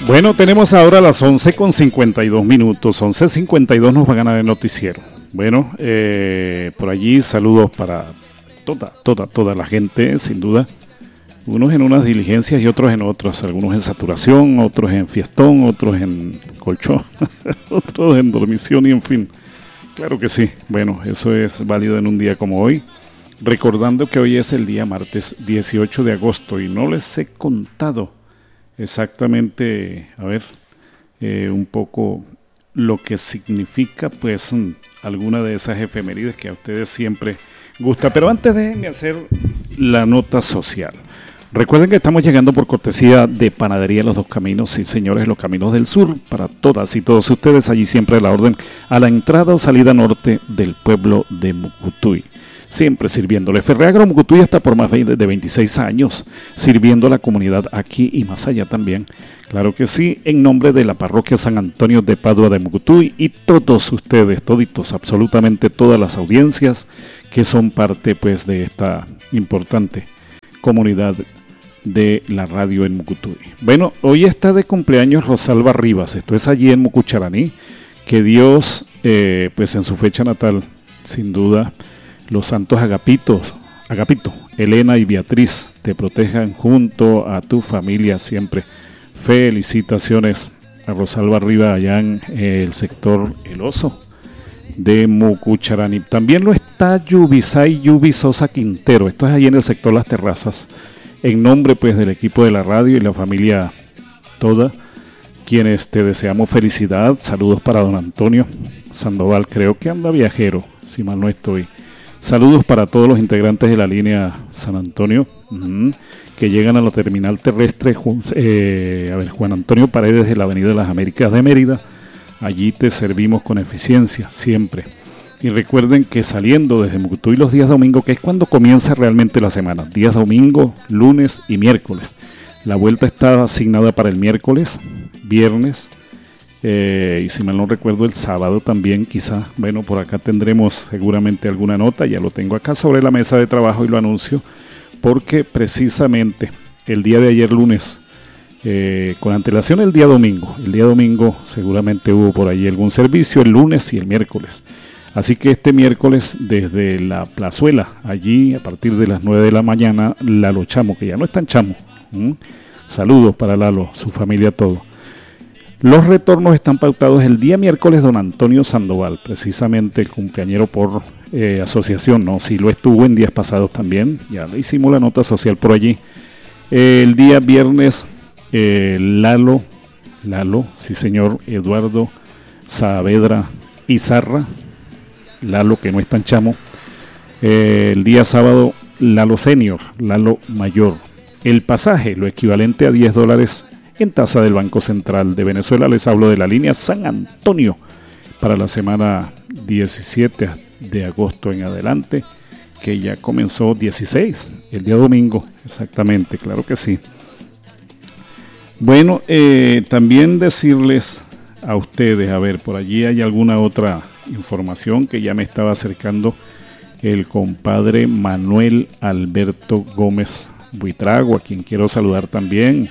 Bueno, tenemos ahora las 11:52, 11:52 nos va a ganar el noticiero. Bueno, por allí saludos para toda la gente, sin duda. Unos en unas diligencias y otros en otras. Algunos en saturación, otros en fiestón, otros en colchón, otros en dormición y en fin. Claro que sí. Bueno, eso es válido en un día como hoy. Recordando que hoy es el día martes 18 de agosto y no les he contado exactamente, un poco lo que significa pues alguna de esas efemérides que a ustedes siempre gusta. Pero antes déjenme hacer la nota social. Recuerden que estamos llegando por cortesía de Panadería Los Dos Caminos, sí señores, Los Caminos del Sur, para todas y todos ustedes, allí siempre a la orden, a la entrada o salida norte del pueblo de Mucutuy. Siempre sirviéndole. Ferreagro Mucutuy está por más de 26 años sirviendo a la comunidad aquí y más allá también. Claro que sí, en nombre de la parroquia San Antonio de Padua de Mucutuy y todos ustedes, toditos, absolutamente todas las audiencias que son parte pues de esta importante comunidad de la radio en Mucutuy. Bueno, hoy está de cumpleaños Rosalba Rivas, esto es allí en Mucucharaní, que Dios pues en su fecha natal, sin duda, los santos Agapito, Elena y Beatriz te protejan junto a tu familia siempre. Felicitaciones a Rosalba Rivas allá en el sector El Oso de Mucucharaní. También lo está Yubisay Sosa Quintero, esto es allí en el sector Las Terrazas, en nombre pues del equipo de la radio y la familia toda, quienes te deseamos felicidad. Saludos para don Antonio Sandoval, creo que anda viajero, si mal no estoy. Saludos para todos los integrantes de la línea San Antonio, que llegan a la terminal terrestre, Juan Antonio Paredes de la Avenida de las Américas de Mérida. Allí te servimos con eficiencia, siempre. Y recuerden que saliendo desde Mucutuy los días domingo, que es cuando comienza realmente la semana, días domingo, lunes y miércoles. La vuelta está asignada para el miércoles, viernes, y si mal no recuerdo el sábado también, quizá. Bueno, por acá tendremos seguramente alguna nota, ya lo tengo acá sobre la mesa de trabajo y lo anuncio, porque precisamente el día de ayer lunes, con antelación el día domingo seguramente hubo por ahí algún servicio, el lunes y el miércoles. Así que este miércoles desde la plazuela, allí a partir de las 9 de la mañana, Lalo Chamo, que ya no es tan chamo. Saludos para Lalo, su familia, todo. Los retornos están pautados el día miércoles, don Antonio Sandoval, precisamente el cumpleañero por asociación, ¿no? Sí lo estuvo en días pasados también, ya le hicimos la nota social por allí. El día viernes, Lalo, sí señor, Eduardo Saavedra Izarra, Lalo que no es tan chamo. El día sábado, Lalo Senior, Lalo Mayor. El pasaje, lo equivalente a $10 en tasa del Banco Central de Venezuela. Les hablo de la línea San Antonio para la semana 17 de agosto en adelante, que ya comenzó 16, el día domingo, exactamente, claro que sí. Bueno, también decirles a ustedes, por allí hay alguna otra información que ya me estaba acercando el compadre Manuel Alberto Gómez Buitrago, a quien quiero saludar también.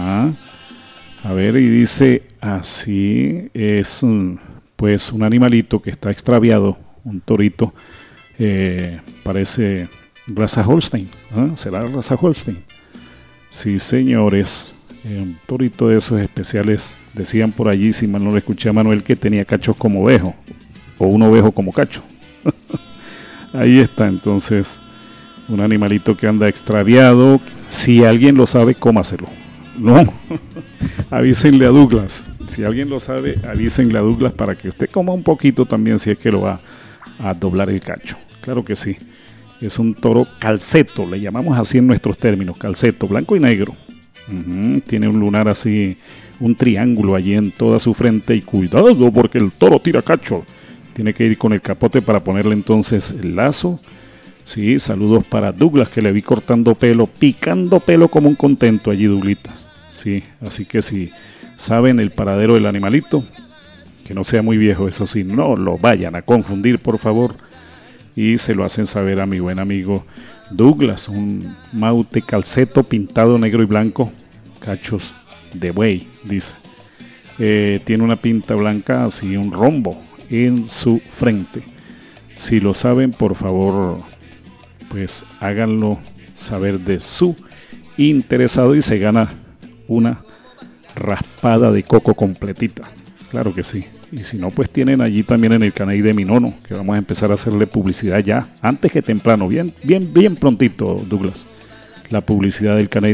Y dice así, es pues un animalito que está extraviado, un torito, parece raza Holstein, ¿será raza Holstein? Sí señores, un torito de esos especiales, decían por allí, si mal no lo escuché a Manuel, que tenía cachos como ovejo, o un ovejo como cacho. Ahí está, entonces, un animalito que anda extraviado. Si alguien lo sabe, cómaselo. No, avísenle a Douglas. Si alguien lo sabe, avísenle a Douglas para que usted coma un poquito también, si es que lo va a doblar el cacho. Claro que sí. Es un toro calceto, le llamamos así en nuestros términos, calceto, blanco y negro. Tiene un lunar así, un triángulo allí en toda su frente, y cuidado porque el toro tira cacho. Tiene que ir con el capote para ponerle entonces el lazo. Sí, saludos para Douglas, que le vi cortando pelo, picando pelo como un contento allí, Douglita. Sí, así que si saben el paradero del animalito, que no sea muy viejo, eso sí, no lo vayan a confundir, por favor. Y se lo hacen saber a mi buen amigo Douglas, un maute calceto pintado negro y blanco, cachos de buey, dice. Tiene una pinta blanca, así un rombo en su frente. Si lo saben, por favor, pues háganlo saber de su interesado y se gana una raspada de coco completita. Claro que sí. Y si no, pues tienen allí también en el Caney de Minono, que vamos a empezar a hacerle publicidad ya, antes que temprano, bien prontito, Douglas. La publicidad del Caney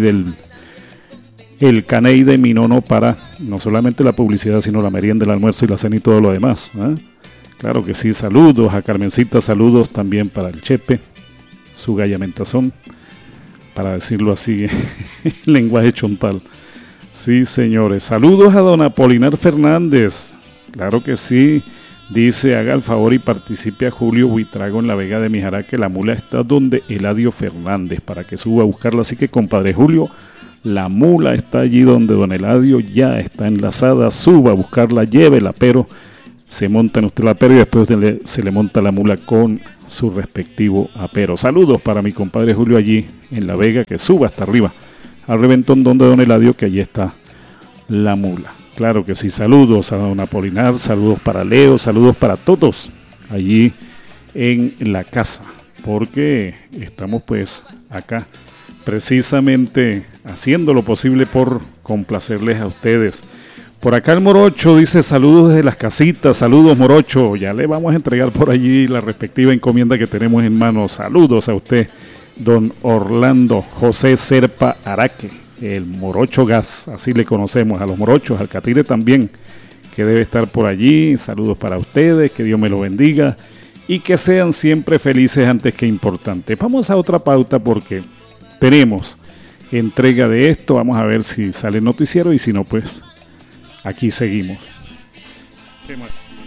el Caney de Minono, para no solamente la publicidad, sino la merienda, el almuerzo y la cena y todo lo demás, ¿eh? Claro que sí, saludos a Carmencita, saludos también para el Chepe, su gallamentazón, para decirlo así, en lenguaje chontal. Sí, señores, saludos a don Apolinar Fernández, claro que sí, dice, haga el favor y participe a Julio Buitrago en la Vega de Mijará, que la mula está donde Eladio Fernández, para que suba a buscarla. Así que, compadre Julio, la mula está allí donde don Eladio ya está enlazada, suba a buscarla, llévela, pero se monta en usted el apero y después se le monta la mula con su respectivo apero. Saludos para mi compadre Julio allí en la Vega, que suba hasta arriba al reventón donde don Eladio, que allí está la mula. Claro que sí, saludos a don Apolinar, saludos para Leo, saludos para todos allí en la casa, porque estamos pues acá precisamente haciendo lo posible por complacerles a ustedes. Por acá el Morocho dice, saludos desde las casitas, saludos Morocho, ya le vamos a entregar por allí la respectiva encomienda que tenemos en mano. Saludos a usted, don Orlando José Serpa Araque, el Morocho Gas, así le conocemos a los morochos, al Catire también, que debe estar por allí. Saludos para ustedes, que Dios me lo bendiga y que sean siempre felices antes que importantes. Vamos a otra pauta porque tenemos entrega de esto, vamos a ver si sale el noticiero y si no, pues aquí seguimos.